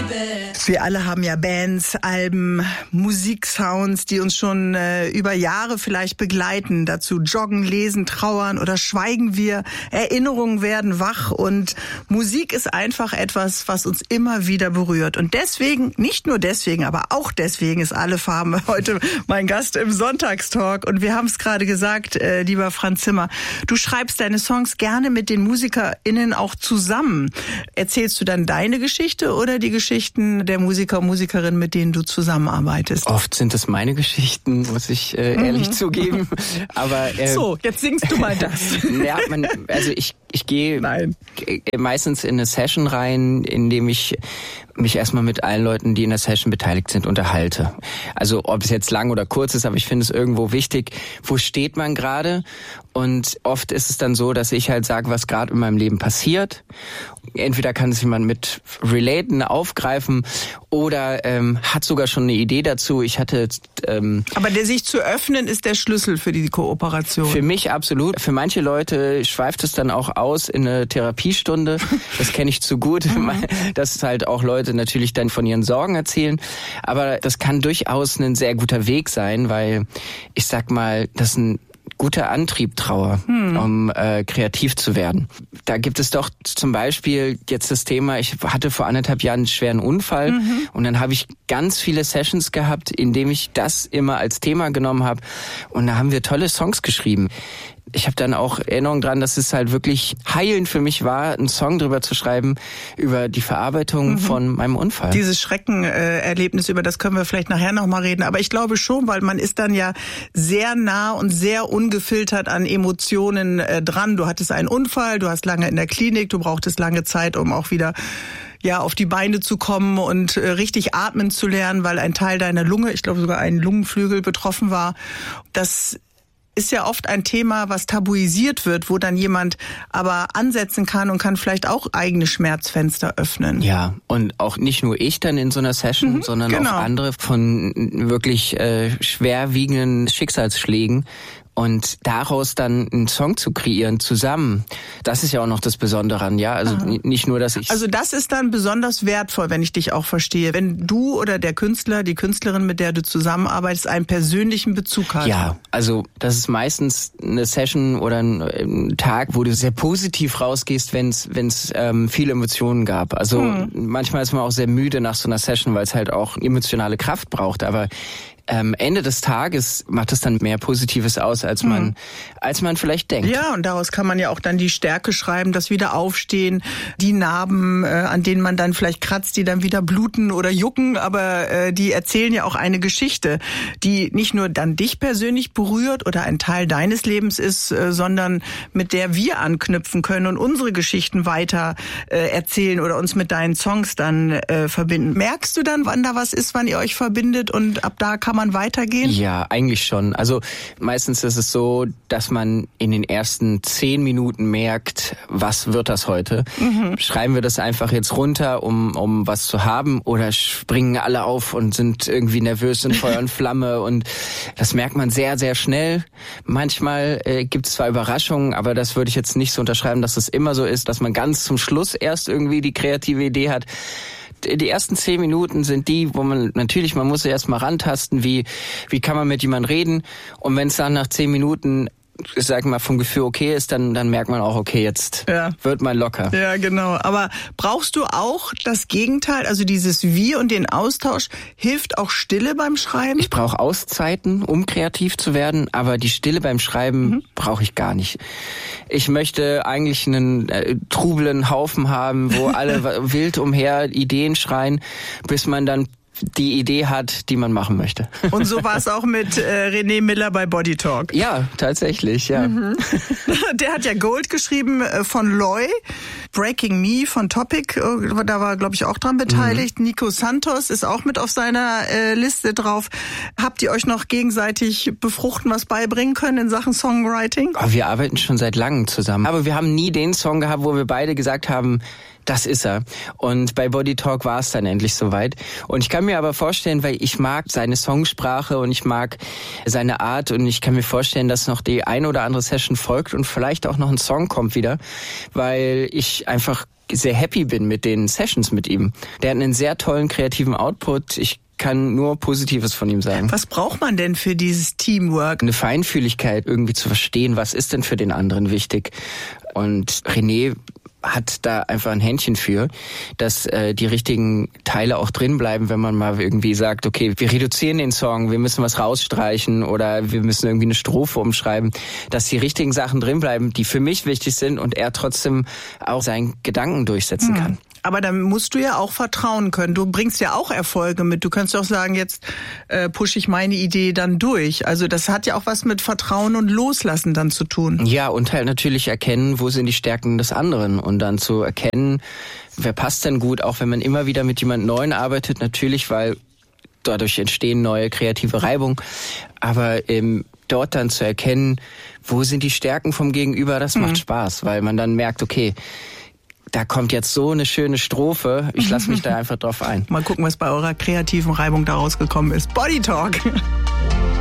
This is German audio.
Wir alle haben ja Bands, Alben, Musiksounds, die uns schon über Jahre vielleicht begleiten. Dazu joggen, lesen, trauern oder schweigen wir. Erinnerungen werden wach und Musik ist einfach etwas, was uns immer wieder berührt. Und deswegen, nicht nur deswegen, aber auch deswegen ist Alle Farben heute mein Gast im Sonntagstalk. Und wir haben es gerade gesagt, lieber Franz Zimmer, du schreibst deine Songs gerne mit den MusikerInnen auch zusammen. Erzählst du dann deine Geschichte oder die Geschichten der Musiker und Musikerinnen, mit denen du zusammenarbeitest? Oft sind es meine Geschichten, muss ich ehrlich zugeben. Aber so, jetzt singst du mal das. Ja, ich gehe meistens in eine Session rein, indem ich mich erstmal mit allen Leuten, die in der Session beteiligt sind, unterhalte. Also ob es jetzt lang oder kurz ist, aber ich finde es irgendwo wichtig, wo steht man gerade? Und oft ist es dann so, dass ich halt sage, was gerade in meinem Leben passiert. Entweder kann es jemand mit relaten, aufgreifen oder hat sogar schon eine Idee dazu. Ich hatte aber der sich zu öffnen ist der Schlüssel für die Kooperation. Für mich absolut. Für manche Leute schweift es dann auch aus in eine Therapiestunde. Das kenne ich zu gut, dass halt auch Leute natürlich dann von ihren Sorgen erzählen. Aber das kann durchaus ein sehr guter Weg sein, weil ich sag mal, das ist ein guter Antrieb, Trauer, um kreativ zu werden. Da gibt es doch zum Beispiel jetzt das Thema, ich hatte vor 1,5 Jahren einen schweren Unfall und dann habe ich ganz viele Sessions gehabt, in denen ich das immer als Thema genommen habe und da haben wir tolle Songs geschrieben. Ich habe dann auch Erinnerung dran, dass es halt wirklich heilend für mich war, einen Song drüber zu schreiben, über die Verarbeitung von meinem Unfall. Dieses Schreckenerlebnis, über das können wir vielleicht nachher nochmal reden. Aber ich glaube schon, weil man ist dann ja sehr nah und sehr ungefiltert an Emotionen dran. Du hattest einen Unfall, du hast lange in der Klinik, du brauchtest lange Zeit, um auch wieder auf die Beine zu kommen und richtig atmen zu lernen, weil ein Teil deiner Lunge, ich glaube sogar ein Lungenflügel betroffen war. Das ist ja oft ein Thema, was tabuisiert wird, wo dann jemand aber ansetzen kann und kann vielleicht auch eigene Schmerzfenster öffnen. Ja, und auch nicht nur ich dann in so einer Session, sondern auch andere von wirklich schwerwiegenden Schicksalsschlägen. Und daraus dann einen Song zu kreieren, zusammen, das ist ja auch noch das Besondere an, ja. Also nicht nur, dass ich... Also das ist dann besonders wertvoll, wenn ich dich auch verstehe. Wenn du oder der Künstler, die Künstlerin, mit der du zusammenarbeitest, einen persönlichen Bezug hat. Ja, also das ist meistens eine Session oder ein Tag, wo du sehr positiv rausgehst, wenn es viele Emotionen gab. Also manchmal ist man auch sehr müde nach so einer Session, weil es halt auch emotionale Kraft braucht, aber Ende des Tages macht es dann mehr Positives aus, als man vielleicht denkt. Ja, und daraus kann man ja auch dann die Stärke schreiben, das Wiederaufstehen, die Narben, an denen man dann vielleicht kratzt, die dann wieder bluten oder jucken, aber die erzählen ja auch eine Geschichte, die nicht nur dann dich persönlich berührt oder ein Teil deines Lebens ist, sondern mit der wir anknüpfen können und unsere Geschichten weiter erzählen oder uns mit deinen Songs dann verbinden. Merkst du dann, wann da was ist, wann ihr euch verbindet und ab da kann man weitergehen? Ja, eigentlich schon. Also meistens ist es so, dass man in den ersten 10 Minuten merkt, was wird das heute? Schreiben wir das einfach jetzt runter, um was zu haben, oder springen alle auf und sind irgendwie nervös in Feuer und Flamme, und das merkt man sehr, sehr schnell. Manchmal gibt es zwar Überraschungen, aber das würde ich jetzt nicht so unterschreiben, dass es immer so ist, dass man ganz zum Schluss erst irgendwie die kreative Idee hat. Die ersten 10 Minuten sind die, wo man muss erst mal rantasten, wie kann man mit jemandem reden, und wenn es dann nach 10 Minuten, ich sag mal, vom Gefühl okay ist, dann merkt man auch, okay, jetzt wird man locker. Ja, genau. Aber brauchst du auch das Gegenteil, also dieses Wir und den Austausch? Hilft auch Stille beim Schreiben? Ich brauche Auszeiten, um kreativ zu werden, aber die Stille beim Schreiben brauche ich gar nicht. Ich möchte eigentlich einen trubelen Haufen haben, wo alle wild umher Ideen schreien, bis man dann die Idee hat, die man machen möchte. Und so war es auch mit René Miller bei Body Talk. Ja, tatsächlich, ja. Der hat ja Gold geschrieben von Loy, Breaking Me von Topic, da war, glaube ich, auch dran beteiligt. Nico Santos ist auch mit auf seiner Liste drauf. Habt ihr euch noch gegenseitig befruchten, was beibringen können in Sachen Songwriting? Oh, wir arbeiten schon seit langem zusammen. Aber wir haben nie den Song gehabt, wo wir beide gesagt haben, das ist er. Und bei Body Talk war es dann endlich soweit. Und ich kann mir aber vorstellen, weil ich mag seine Songsprache und ich mag seine Art, und ich kann mir vorstellen, dass noch die eine oder andere Session folgt und vielleicht auch noch ein Song kommt wieder, weil ich einfach sehr happy bin mit den Sessions mit ihm. Der hat einen sehr tollen kreativen Output. Ich kann nur Positives von ihm sagen. Was braucht man denn für dieses Teamwork? Eine Feinfühligkeit, irgendwie zu verstehen, was ist denn für den anderen wichtig. Und René hat da einfach ein Händchen für, dass die richtigen Teile auch drin bleiben, wenn man mal irgendwie sagt, okay, wir reduzieren den Song, wir müssen was rausstreichen oder wir müssen irgendwie eine Strophe umschreiben, dass die richtigen Sachen drin bleiben, die für mich wichtig sind und er trotzdem auch seinen Gedanken durchsetzen kann. Aber dann musst du ja auch vertrauen können. Du bringst ja auch Erfolge mit. Du kannst auch sagen, jetzt pushe ich meine Idee dann durch. Also das hat ja auch was mit Vertrauen und Loslassen dann zu tun. Ja, und halt natürlich erkennen, wo sind die Stärken des anderen und dann zu erkennen, wer passt denn gut, auch wenn man immer wieder mit jemand Neuen arbeitet, natürlich, weil dadurch entstehen neue kreative Reibung. Aber dort dann zu erkennen, wo sind die Stärken vom Gegenüber, das macht Spaß, weil man dann merkt, okay, da kommt jetzt so eine schöne Strophe, ich lasse mich da einfach drauf ein. Mal gucken, was bei eurer kreativen Reibung da rausgekommen ist. Body Talk.